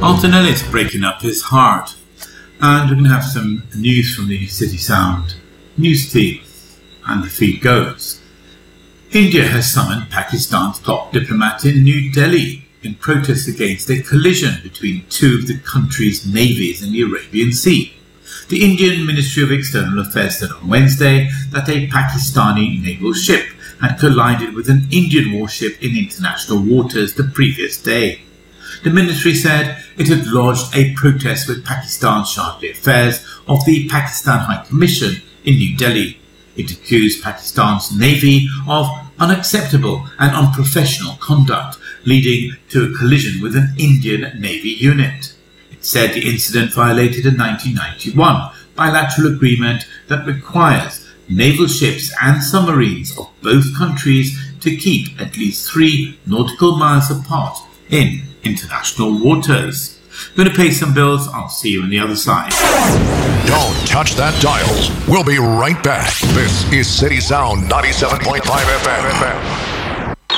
Martin Ellis breaking up his heart. And we're going to have some news from the City Sound news team. And the feed goes. India has summoned Pakistan's top diplomat in New Delhi in protest against a collision between two of the country's navies in the Arabian Sea. The Indian Ministry of External Affairs said on Wednesday that a Pakistani naval ship had collided with an Indian warship in international waters the previous day. The ministry said it had lodged a protest with Pakistan's Charge d'Affaires of the Pakistan High Commission in New Delhi. It accused Pakistan's Navy of unacceptable and unprofessional conduct, leading to a collision with an Indian Navy unit. It said the incident violated a 1991 bilateral agreement that requires naval ships and submarines of both countries to keep at least 3 nautical miles apart in international waters. I'm going to pay some bills. I'll see you on the other side. Don't touch that dial. We'll be right back. This is City Sound 97.5 FM.